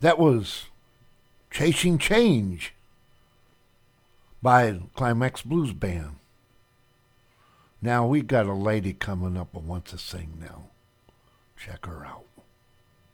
That was Chasing Change by Climax Blues Band. Now we got a lady coming up who wants to sing now. Check her out.